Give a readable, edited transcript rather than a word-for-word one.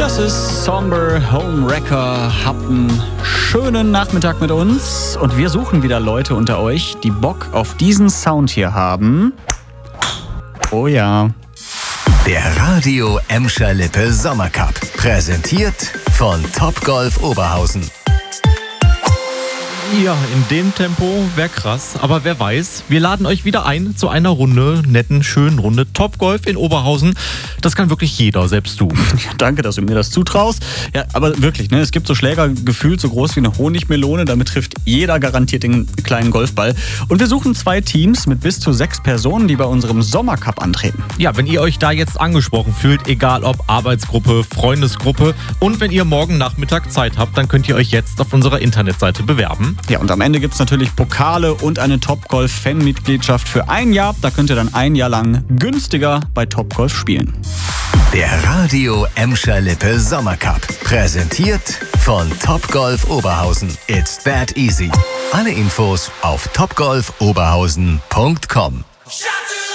Das ist Somber Homewrecker. Habt einen schönen Nachmittag mit uns. Und wir suchen wieder Leute unter euch, die Bock auf diesen Sound hier haben. Oh ja. Der Radio Emscher Lippe Sommercup. Präsentiert von Topgolf Oberhausen. Ja, in dem Tempo wäre krass, aber wer weiß, wir laden euch wieder ein zu einer Runde, netten, schönen Runde Topgolf in Oberhausen. Das kann wirklich jeder, selbst du. Ja, danke, dass du mir das zutraust. Ja, aber wirklich, ne, es gibt so Schläger gefühlt so groß wie eine Honigmelone, damit trifft jeder garantiert den kleinen Golfball. Und wir suchen 2 Teams mit bis zu 6 Personen, die bei unserem Sommercup antreten. Ja, wenn ihr euch da jetzt angesprochen fühlt, egal ob Arbeitsgruppe, Freundesgruppe und wenn ihr morgen Nachmittag Zeit habt, dann könnt ihr euch jetzt auf unserer Internetseite bewerben. Ja, und am Ende gibt es natürlich Pokale und eine Topgolf-Fan-Mitgliedschaft für ein Jahr. Da könnt ihr dann ein Jahr lang günstiger bei Topgolf spielen. Der Radio Emscher Lippe Sommercup. Präsentiert von Topgolf Oberhausen. It's that easy. Alle Infos auf topgolfoberhausen.com.